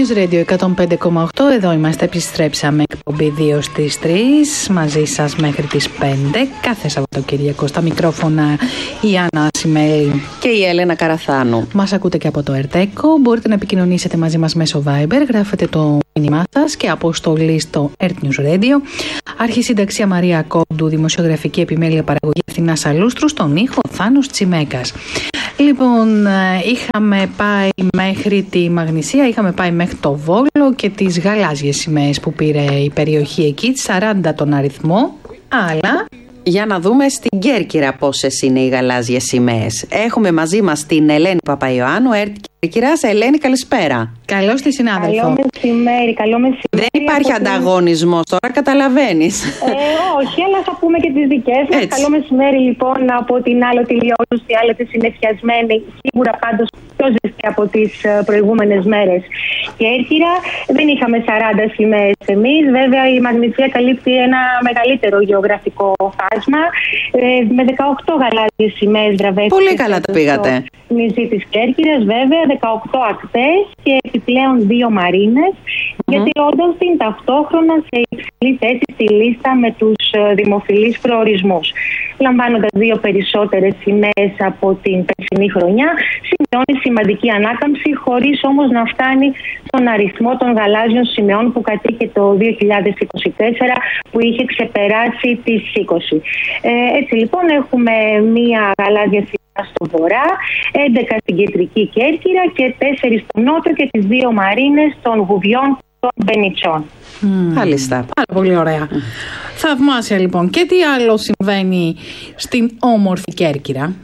News Radio 105,8. Εδώ είμαστε, επιστρέψαμε. Εκπομπή 2 στις 3. Μαζί σας μέχρι τις 5. Κάθε Σαββατοκύριακο στα μικρόφωνα η Άννα Ασημέλη και η Έλενα Καραθάνου. Μας ακούτε και από το Ερτέκο. Μπορείτε να επικοινωνήσετε μαζί μας μέσω Viber. Γράφετε το μήνυμά σας και αποστολή στο Earth News Radio. Αρχισυνταξία Μαρία Κόντου. Δημοσιογραφική επιμέλεια παραγωγή Αθηνά Αλούστρου. Στον ήχο Θάνος Τσιμέκας. Λοιπόν, είχαμε πάει μέχρι τη Μαγνησία, είχαμε πάει μέχρι το Βόλο και τις γαλάζιες σημαίες που πήρε η περιοχή εκεί, τις 40 τον αριθμό, αλλά... Για να δούμε στην Κέρκυρα πόσες είναι οι γαλάζιες σημαίες. Έχουμε μαζί μας την Ελένη Παπαϊωάννου, Ερτ Κέρκυρας. Ελένη, καλησπέρα. Καλώς τη συνάδελφο. Καλό μεσημέρι, καλό μεσημέρι. Δεν υπάρχει ανταγωνισμός τώρα, καταλαβαίνεις. Όχι, αλλά θα πούμε και τις δικές μας. Καλό μεσημέρι λοιπόν από την άλλο τηλεόραση, άλλη τη συνεφιασμένη, σίγουρα πάντως πιο ζεστή από τις προηγούμενες μέρες. Κέρκυρα, δεν είχαμε 40 σημαίες εμείς. Βέβαια η Μαγνησία καλύπτει ένα μεγαλύτερο γεωγραφικό φάσμα. Με 18 γαλάζιες σημαίες βραβεύτηκε. Πολύ καλά τα πήγατε. Νησί της Κέρκυρας, βέβαια, 18 ακτές και επιπλέον 2 μαρίνες, γιατί όντως είναι ταυτόχρονα σε υψηλή θέση στη λίστα με τους δημοφιλείς προορισμούς. Λαμβάνοντας 2 περισσότερες σημαίες από την περσινή χρονιά, σημειώνει σημαντική ανάκαμψη, χωρίς όμως να φτάνει στον αριθμό των γαλάζιων σημαίων που κατήχε το 2024, που είχε ξεπεράσει τις 20. Έτσι λοιπόν έχουμε μία γαλάζια σημαία στο βορρά, 11 στην κεντρική Κέρκυρα και 4 στο νότο και τις 2 μαρίνες των Γουβιών των Μπενιτσών. Μάλιστα. Πάρα πολύ ωραία. Θαυμάσια λοιπόν. Και τι άλλο συμβαίνει στην όμορφη Κέρκυρα?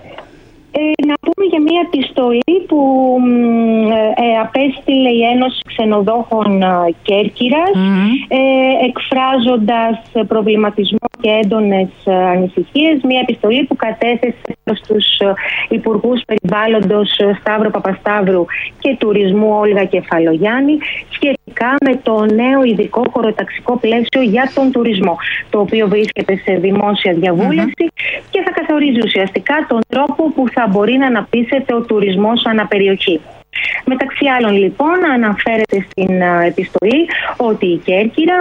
Να πούμε για μια επιστολή που απέστειλε η Ένωση Ξενοδόχων Κέρκυρας, εκφράζοντας προβληματισμό και έντονες ανησυχίες. Μια επιστολή που κατέθεσε προς τους Υπουργούς Περιβάλλοντος Σταύρο Παπασταύρου και Τουρισμού Όλγα Κεφαλογιάννη, σχετικά με το νέο ειδικό χωροταξικό πλαίσιο για τον τουρισμό, το οποίο βρίσκεται σε δημόσια διαβούλευση και θα καθορίζει ουσιαστικά τον τρόπο που θα μπορεί να αναπτύσσεται ο τουρισμός αναπεριοχή. Μεταξύ άλλων λοιπόν αναφέρεται στην επιστολή ότι η Κέρκυρα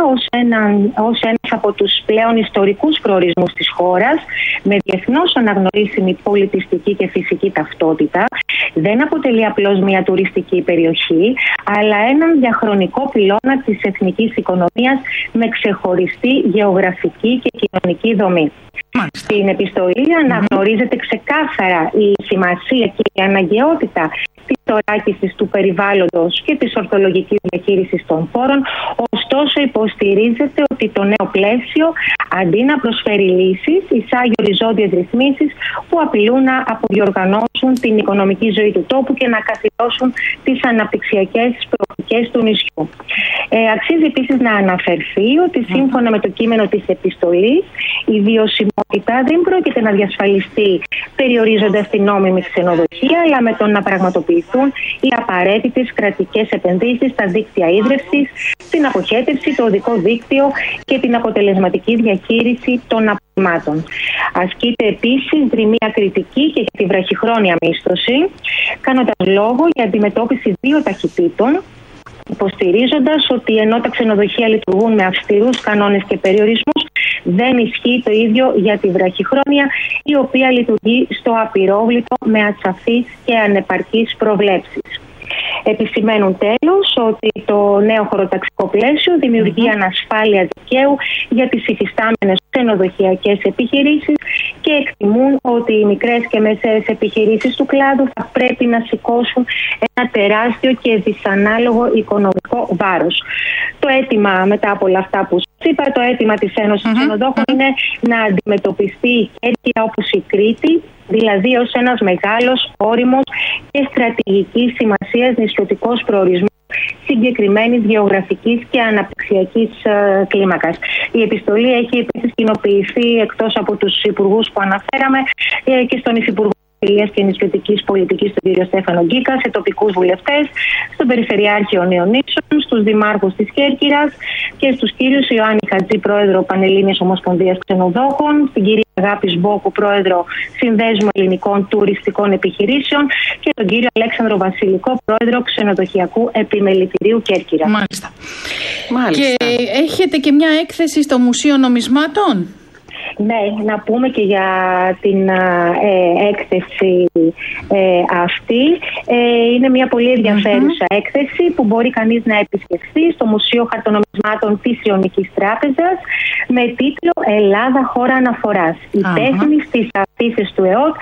ως ένας από τους πλέον ιστορικούς προορισμούς της χώρας, με διεθνώς αναγνωρίσιμη πολιτιστική και φυσική ταυτότητα, δεν αποτελεί απλώς μια τουριστική περιοχή, αλλά έναν διαχρονικό πυλώνα της εθνικής οικονομίας με ξεχωριστή γεωγραφική και κοινωνική δομή. Στην επιστολή αναγνωρίζεται ξεκάθαρα η σημασία και η αναγκαιότητα της θωράκισης του περιβάλλοντος και της ορθολογικής διαχείρισης των πόρων, ωστόσο υποστηρίζεται ότι το νέο πλαίσιο, αντί να προσφέρει λύσεις, εισάγει οριζόντιες ρυθμίσεις που απειλούν να αποδιοργανώσουν την οικονομική ζωή του τόπου και να καθιδώσουν τις αναπτυξιακές προοπτικές του νησιού. Αξίζει επίσης να αναφερθεί ότι σύμφωνα με το κείμενο της επιστολής, η βιωσιμότητα δεν πρόκειται να διασφαλιστεί περιορίζοντας την νόμιμη ξενοδοχεία, αλλά με το να πραγματοποιηθούν οι απαραίτητες κρατικές επενδύσεις στα δίκτυα ίδρυυσης, την αποχέτευση, το οδικό δίκτυο και την αποτελεσματική διαχείριση των απορριμμάτων. Ασκείται επίσης δρυμία κριτική και για τη βραχυχρόνια μίσθωση, κάνοντας λόγο για αντιμετώπιση 2 ταχυτήτων, υποστηρίζοντας ότι ενώ τα ξενοδοχεία λειτουργούν με αυστηρούς κανόνες και περιορισμούς, δεν ισχύει το ίδιο για τη βραχυχρόνια, η οποία λειτουργεί στο απειρόβλητο με ασαφείς και ανεπαρκείς προβλέψεις. Επισημαίνουν τέλος ότι το νέο χωροταξικό πλαίσιο δημιουργεί ανασφάλεια δικαίου για τις υφιστάμενες ξενοδοχειακές επιχειρήσεις και εκτιμούν ότι οι μικρές και μεσαίες επιχειρήσεις του κλάδου θα πρέπει να σηκώσουν ένα τεράστιο και δυσανάλογο οικονομικό βάρος. Το αίτημα, μετά από όλα αυτά που σας είπα, το αίτημα της Ένωσης Ξενοδόχων είναι να αντιμετωπιστεί η Κέρκυρα όπως η Κρήτη, δηλαδή ως ένας μεγάλος, όριμος και στρατηγικής σημασίας νησιωτικός προορισμός συγκεκριμένης γεωγραφικής και αναπτυξιακής κλίμακας. Η επιστολή έχει επίσης κοινοποιηθεί, εκτός από τους υπουργούς που αναφέραμε, και στον Υφυπουργό και Νησιωτικής Πολιτικής, τον κύριο Στέφανο Γκίκα, σε τοπικούς βουλευτές, στον Περιφερειάρχη Νεονήσων, στους δημάρχους της Κέρκυρας και στους κύριους Ιωάννη Χατζή, πρόεδρο Πανελλήνιας Ομοσπονδίας Ξενοδόχων, στην κυρία Αγάπη Μπόκου, πρόεδρο Συνδέσμου Ελληνικών Τουριστικών Επιχειρήσεων, και τον κύριο Αλέξανδρο Βασιλικό, πρόεδρο Ξενοδοχειακού Επιμελητηρίου Κέρκυρα. Μάλιστα. Και έχετε και μια έκθεση στο Μουσείο Νομισμάτων. Ναι, να πούμε και για την έκθεση αυτή. Είναι μια πολύ ενδιαφέρουσα έκθεση που μπορεί κανείς να επισκεφθεί στο Μουσείο Χαρτονομισμάτων της Ιωνικής Τράπεζας με τίτλο «Ελλάδα, χώρα αναφοράς. Η τέχνη στις αφήσεις του ΕΟΤ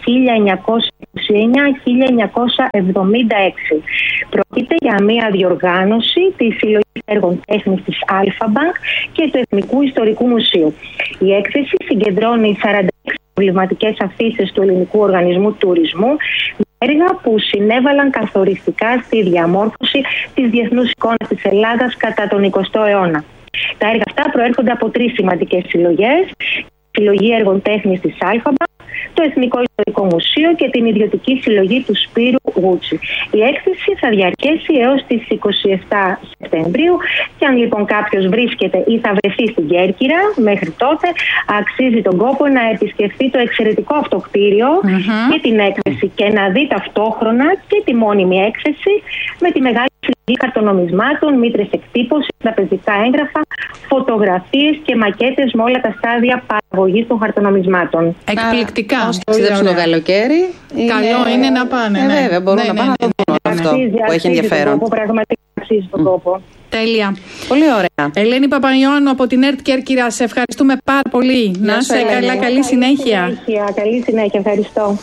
1929-1976». Πρόκειται για μια διοργάνωση της Συλλογής Έργων Τέχνης της Αλφα-Μπανκ και του Εθνικού Ιστορικού Μουσείου. Η έκθεση συγκεντρώνει 46 προβληματικές αφήσεις του Ελληνικού Οργανισμού Τουρισμού, έργα που συνέβαλαν καθοριστικά στη διαμόρφωση της διεθνούς εικόνας της Ελλάδας κατά τον 20ο αιώνα. Τα έργα αυτά προέρχονται από 3 σημαντικές συλλογές: τη Συλλογή Έργων Τέχνης της Αλφα-Μπανκ, το Εθνικό Ιστορικό Μουσείο και την ιδιωτική συλλογή του Σπύρου Γούτσι. Η έκθεση θα διαρκέσει έως τις 27 Σεπτεμβρίου και αν λοιπόν κάποιος βρίσκεται ή θα βρεθεί στην Κέρκυρα μέχρι τότε, αξίζει τον κόπο να επισκεφθεί το εξαιρετικό αυτό κτίριο και την έκθεση και να δει ταυτόχρονα και τη μόνιμη έκθεση με τη μεγάλη συλλογή χαρτονομισμάτων, μήτρες εκτύπωσης, τραπεζικά έγγραφα, φωτογραφίες και μακέτες με όλα τα στάδια παραγωγής των χαρτονομισμάτων. Εκπληκτικά. Όσοι ταξιδέψουν το καλοκαίρι. Καλό είναι να πάνε. Βέβαια, μπορούν να πάνε να το δουν αυτό που έχει ενδιαφέρον. Πραγματικά αξίζει τον κόπο. Τέλεια. Πολύ ωραία. Ελένη Παπαϊωάννου από την ΕΡΤ Κέρκυρα, σε ευχαριστούμε πάρα πολύ. Να είσαι καλά, καλή συνέχεια. Καλή συνέχεια, ευχαριστώ.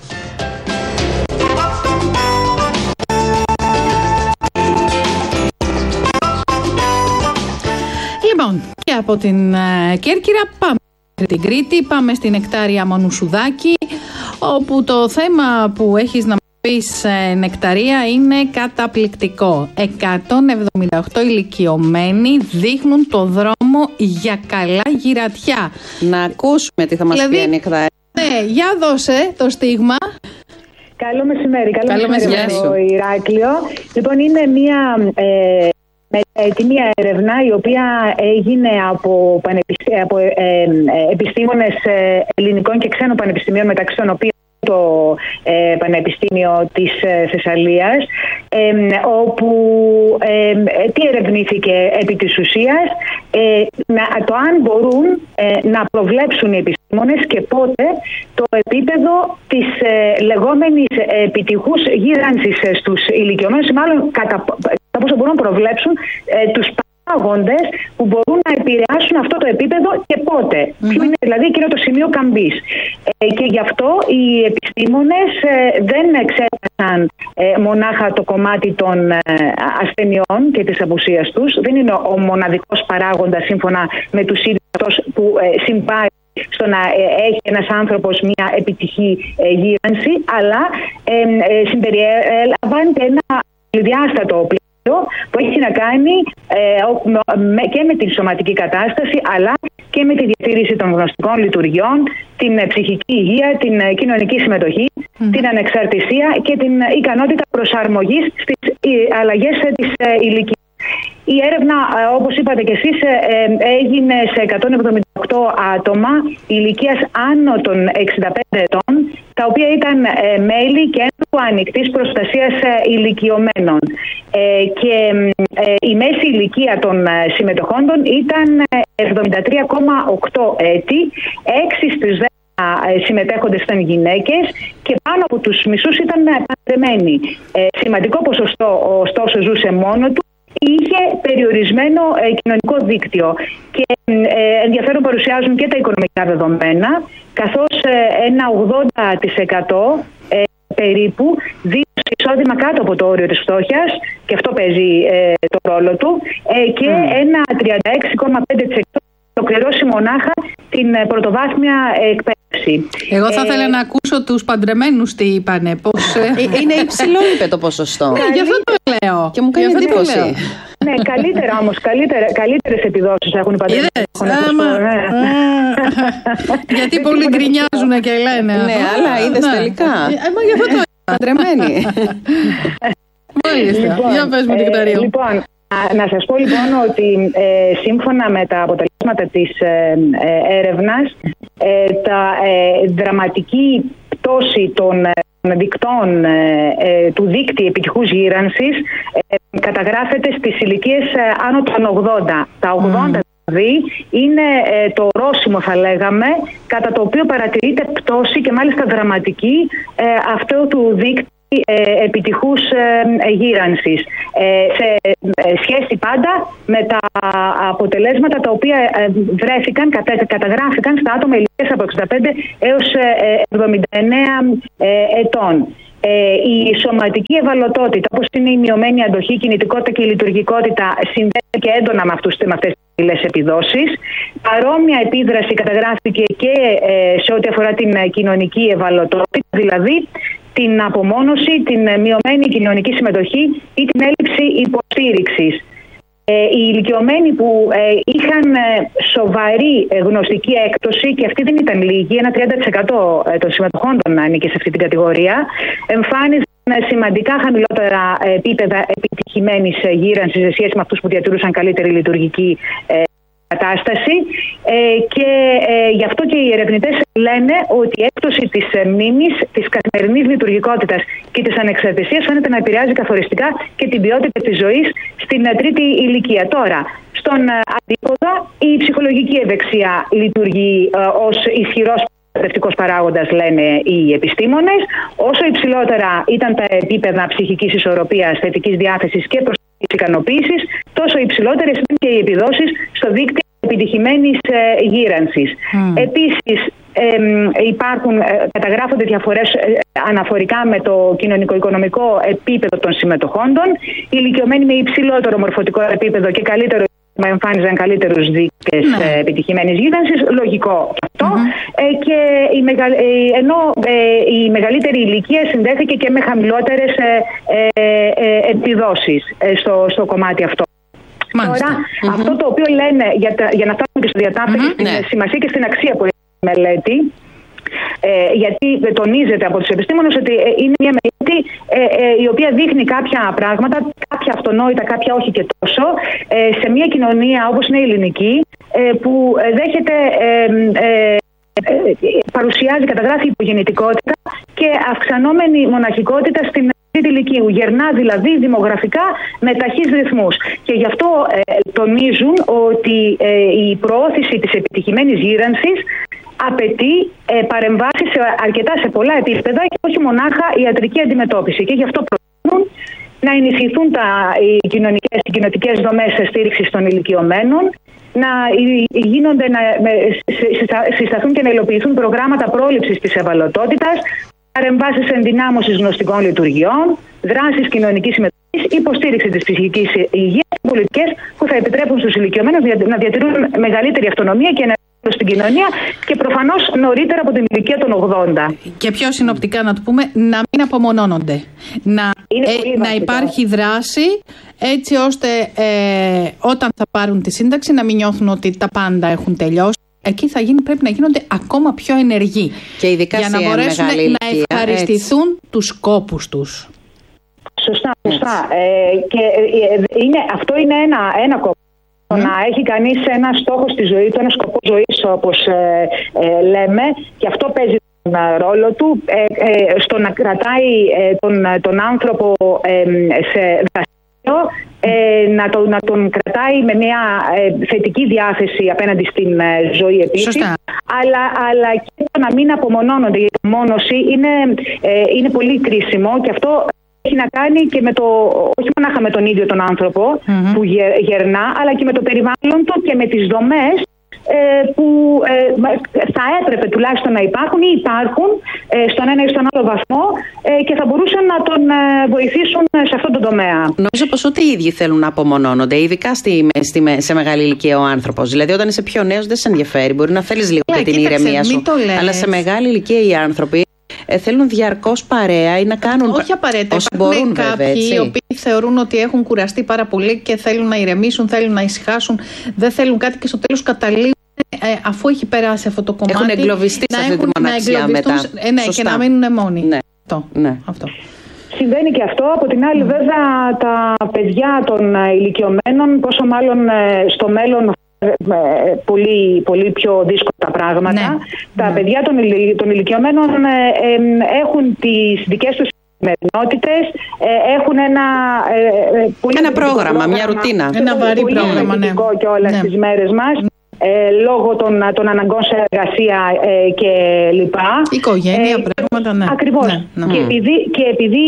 Λοιπόν, και από την Κέρκυρα πάμε στην Κρήτη, πάμε στην Νεκτάρια Μονουσουδάκη, όπου το θέμα που έχεις να πεις, Νεκταρία, είναι καταπληκτικό. 178 ηλικιωμένοι δείχνουν το δρόμο για καλά γυρατιά. Να ακούσουμε τι θα μας πει η Νεκταρία. Ναι, για δώσε το στίγμα. Καλό μεσημέρι. Καλό μεσημέρι στο Ηράκλειο. Λοιπόν, είναι μια έρευνα η οποία έγινε από επιστήμονες ελληνικών και ξένων πανεπιστημίων, μεταξύ των οποίων το Πανεπιστήμιο της Θεσσαλίας, όπου τι ερευνήθηκε επί της ουσίας, το αν μπορούν να προβλέψουν οι επιστήμονες και πότε το επίπεδο της λεγόμενης επιτυχούς γύρανσης στους ηλικιωμένους, μάλλον κατά πόσο μπορούν να προβλέψουν τους παράγοντες που μπορούν να επηρεάσουν αυτό το επίπεδο και πότε. Ποιο είναι δηλαδή εκείνο το σημείο καμπής. Και γι' αυτό οι επιστήμονες δεν εξέτασαν μονάχα το κομμάτι των ασθενειών και της απουσίας τους. Δεν είναι ο μοναδικός παράγοντας σύμφωνα με τους ίδιους που συμπάρει στο να έχει ένας άνθρωπος μια επιτυχή γύρανση, αλλά συμπεριλαμβάνεται ένα διάστατο που έχει να κάνει και με την σωματική κατάσταση, αλλά και με τη διατήρηση των γνωστικών λειτουργιών, την ψυχική υγεία, την κοινωνική συμμετοχή, την ανεξαρτησία και την ικανότητα προσαρμογής στις αλλαγές της ηλικίας. Η έρευνα, όπως είπατε και εσείς, έγινε σε 178 άτομα ηλικίας άνω των 65 ετών, τα οποία ήταν μέλη κέντρου ανοιχτής προστασίας ηλικιωμένων. Και η μέση ηλικία των συμμετοχόντων ήταν 73,8 έτη, 6 στους 10 συμμετέχοντες ήταν γυναίκες και πάνω από τους μισούς ήταν παντρεμένοι. Σημαντικό ποσοστό ωστόσο ζούσε μόνο του. Είχε περιορισμένο κοινωνικό δίκτυο και ενδιαφέρον παρουσιάζουν και τα οικονομικά δεδομένα, καθώς ένα 80% περίπου δίνει εισόδημα κάτω από το όριο της φτώχειας, και αυτό παίζει το ρόλο του, και ένα 36,5% ολοκληρώσει μονάχα την πρωτοβάθμια εκπαίδευση. Εγώ θα ήθελα να ακούσω τους παντρεμένους τι είπανε. Πώς... είναι υψηλό, είπε το ποσοστό. Γι' αυτό το λέω. Και μου κάνει εντύπωση. Ναι, καλύτερα όμως, καλύτερες επιδόσεις έχουν οι παντρεμένοι. Γιατί πολλοί γκρινιάζουν και λένε. Ναι, αλλά είδες τελικά. Μα γι' αυτό το παντρεμένοι. Μάλιστα. Για πες μου, Νεκταρία. Λοιπόν, Να σας πω λοιπόν ότι σύμφωνα με τα αποτελέσματα της έρευνας, δραματική πτώση των δικτών του δίκτυ επιτυχούς γύρανσης καταγράφεται στις ηλικίες άνω των 80. Τα 80 δηλαδή είναι το ορόσημο, θα λέγαμε, κατά το οποίο παρατηρείται πτώση και μάλιστα δραματική αυτού του δίκτυ επιτυχούς γύρανσης, σε σχέση πάντα με τα αποτελέσματα τα οποία καταγράφηκαν στα άτομα ηλικίας από 65 έως 79 ετών. Η σωματική ευαλωτότητα, όπως είναι η μειωμένη αντοχή, κινητικότητα και η λειτουργικότητα, συνδέεται και έντονα με αυτές τις υψηλές επιδόσεις. Παρόμοια επίδραση καταγράφηκε και σε ό,τι αφορά την κοινωνική ευαλωτότητα, δηλαδή την απομόνωση, την μειωμένη κοινωνική συμμετοχή ή την έλλειψη υποστήριξης. Οι ηλικιωμένοι που είχαν σοβαρή γνωστική έκπτωση, και αυτή δεν ήταν λίγη, ένα 30% των συμμετοχών ανήκε σε αυτή την κατηγορία, εμφάνιζαν σημαντικά χαμηλότερα επίπεδα επιτυχημένης γύρανσης σε σχέση με αυτούς που διατηρούσαν καλύτερη λειτουργική κατάσταση, και γι' αυτό και οι ερευνητές λένε ότι η έκπτωση της μνήμης, της καθημερινής λειτουργικότητας και της ανεξαρτησίας φαίνεται να επηρεάζει καθοριστικά και την ποιότητα της ζωής στην τρίτη ηλικία. Τώρα, στον αντίποδα, η ψυχολογική ευεξία λειτουργεί ως ισχυρός προστατευτικός παράγοντας, λένε οι επιστήμονες. Όσο υψηλότερα ήταν τα επίπεδα ψυχικής ισορροπίας, θετικής διάθεσης και προστατευτικής ικανοποίησης, τόσο υψηλότερες ήταν και οι επιδόσεις στο δίκτυο επιτυχημένης γύρανσης. Επίσης, καταγράφονται διαφορές αναφορικά με το κοινωνικο-οικονομικό επίπεδο των συμμετοχόντων. Οι ηλικιωμένοι με υψηλότερο μορφωτικό επίπεδο και καλύτερο εμφάνιζαν καλύτερους δείκτες επιτυχημένης γύρανσης, λογικό αυτό. Και ενώ η μεγαλύτερη ηλικία συνδέθηκε και με χαμηλότερες επιδόσεις στο κομμάτι αυτό. Τώρα, αυτό το οποίο λένε, για να φτάσουμε και στο διατάφτα, στην σημασία και στην αξία που έχει η μελέτη, γιατί τονίζεται από τους επιστήμονες ότι είναι μια μελέτη η οποία δείχνει κάποια πράγματα, κάποια αυτονόητα, κάποια όχι και τόσο, σε μια κοινωνία όπως είναι η ελληνική, που δέχεται, παρουσιάζει, καταγράφει υπογεννητικότητα και αυξανόμενη μοναχικότητα στην τρίτη ηλικίου. Γερνά δηλαδή δημογραφικά με ταχύς ρυθμούς. Και γι' αυτό τονίζουν ότι η προώθηση της επιτυχημένης γύρανσης απαιτεί παρεμβάσεις σε πολλά επίπεδα και όχι μονάχα ιατρική αντιμετώπιση. Και γι' αυτό προτείνουν να ενισχυθούν οι κοινοτικές δομές στήριξης των ηλικιωμένων, να συσταθούν και να υλοποιηθούν προγράμματα πρόληψης της ευαλωτότητας, παρεμβάσεις ενδυνάμωσης γνωστικών λειτουργιών, δράσεις κοινωνικής συμμετοχής, υποστήριξη της ψυχικής υγείας και πολιτικές που θα επιτρέπουν στους ηλικιωμένους να διατηρούν μεγαλύτερη αυτονομία και στην κοινωνία και προφανώς νωρίτερα από την ηλικία των 80. Και πιο συνοπτικά να το πούμε, να μην απομονώνονται. Να υπάρχει δράση έτσι ώστε όταν θα πάρουν τη σύνταξη να μην νιώθουν ότι τα πάντα έχουν τελειώσει. Εκεί πρέπει να γίνονται ακόμα πιο ενεργοί. Και ειδικά για να μπορέσουν να ευχαριστηθούν τους σκόπους τους. Σωστά. Και αυτό είναι ένα κόπο. Να έχει κανείς ένα στόχο στη ζωή του, ένα σκοπό ζωής, όπως λέμε, και αυτό παίζει τον ρόλο του στο να κρατάει τον άνθρωπο σε δραστήριο, να τον κρατάει με μια θετική διάθεση απέναντι στην ζωή επίσης, αλλά και το να μην απομονώνονται. Η απομόνωση είναι πολύ κρίσιμο και αυτό έχει να κάνει και με όχι μονάχα με τον ίδιο τον άνθρωπο που γερνά, αλλά και με το περιβάλλον του και με τις δομές που θα έπρεπε τουλάχιστον να υπάρχουν ή υπάρχουν στον ένα ή στον άλλο βαθμό και θα μπορούσαν να τον βοηθήσουν σε αυτόν τον τομέα. Νομίζω πως ούτε οι ίδιοι θέλουν να απομονώνονται, ειδικά σε μεγάλη ηλικία ο άνθρωπος. Δηλαδή, όταν είσαι πιο νέος, δεν σε ενδιαφέρει. Μπορεί να θέλεις λίγο και την ηρεμία σου. Αλλά σε μεγάλη ηλικία οι άνθρωποι θέλουν διαρκώς παρέα ή να κάνουν. Όχι απαραίτητα. Υπάρχουν κάποιοι οι οποίοι θεωρούν ότι έχουν κουραστεί πάρα πολύ και θέλουν να ηρεμήσουν, θέλουν να ησυχάσουν, δεν θέλουν κάτι και στο τέλος καταλήγουν, αφού έχει περάσει αυτό το κομμάτι, έχουν εγκλωβιστεί σε αυτή τη μοναξιά μετά. Και να μείνουν μόνοι. Ναι. Αυτό. Συμβαίνει και αυτό. Από την άλλη, βέβαια, τα παιδιά των ηλικιωμένων, πόσο μάλλον στο μέλλον, πολύ, πολύ πιο δύσκολα τα πράγματα. Τα παιδιά των ηλικιωμένων έχουν τις δικές τους καθημερινότητες, έχουν ένα πρόγραμμα, μια ρουτίνα. Ένα βαρύ πρόγραμμα, και όλες τις μέρες μας. Λόγω των αναγκών σε εργασία και λοιπά. Οικογένεια, πράγματα, ναι. Ακριβώς. Ναι. Και επειδή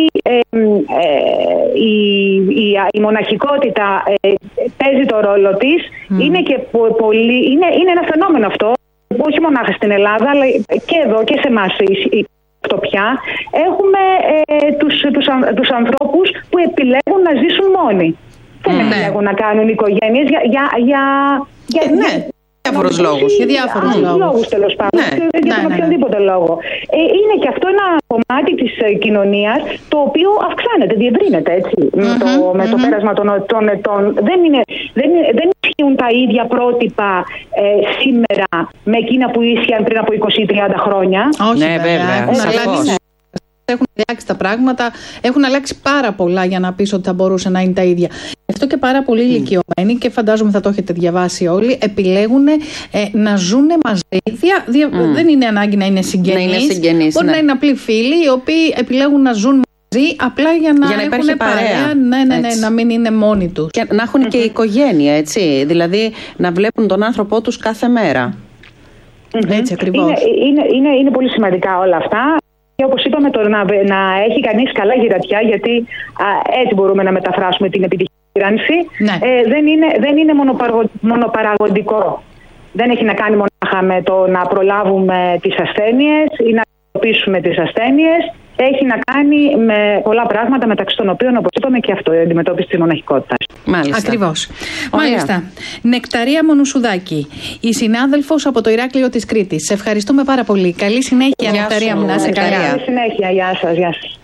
η μοναχικότητα παίζει το ρόλο της, είναι και είναι ένα φαινόμενο αυτό, όχι μονάχα στην Ελλάδα, αλλά και εδώ και σε εμάς πια. Έχουμε τους ανθρώπους που επιλέγουν να ζήσουν μόνοι. Δεν επιλέγουν να κάνουν οικογένειες διάφορους λόγους. Για διάφορους λόγους, τέλος πάντων. Για τον οποιοδήποτε λόγο. Είναι και αυτό ένα κομμάτι της κοινωνίας το οποίο αυξάνεται, διευρύνεται έτσι. Με το πέρασμα των ετών. Δεν ισχύουν τα ίδια πρότυπα σήμερα με εκείνα που ίσχυαν πριν από 20-30 χρόνια. Όχι, βέβαια. Έχουν αλλάξει τα πράγματα, έχουν αλλάξει πάρα πολλά για να πεις ότι θα μπορούσε να είναι τα ίδια. Γι' αυτό και πάρα πολλοί ηλικιωμένοι, και φαντάζομαι θα το έχετε διαβάσει όλοι, επιλέγουν να ζουν μαζί. Δεν είναι ανάγκη να είναι συγγενείς. Μπορεί να είναι απλοί φίλοι οι οποίοι επιλέγουν να ζουν μαζί απλά για να έχουν παρέα. Να μην είναι μόνοι τους. Και να έχουν και οικογένεια, έτσι. Δηλαδή να βλέπουν τον άνθρωπό τους κάθε μέρα. Έτσι ακριβώς. Είναι πολύ σημαντικά όλα αυτά. Και όπως είπαμε, να έχει κανείς καλά γυρατιά, γιατί έτσι μπορούμε να μεταφράσουμε την επιτυχία. Δεν είναι μονοπαραγωγικό. Δεν έχει να κάνει μονάχα με το να προλάβουμε τις ασθένειες ή να αντιμετωπίσουμε τις ασθένειες. Έχει να κάνει με πολλά πράγματα, μεταξύ των οποίων, όπως είπαμε, και αυτό, η αντιμετώπιση της μοναχικότητας. Μάλιστα. Ακριβώς. Μάλιστα. Νεκταρία Μονουσουδάκη, η συνάδελφος από το Ηράκλειο της Κρήτης. Σε ευχαριστούμε πάρα πολύ. Καλή συνέχεια, Νεκταρία μου. Να είσαι καλά. Καλή συνέχεια. Γεια σας.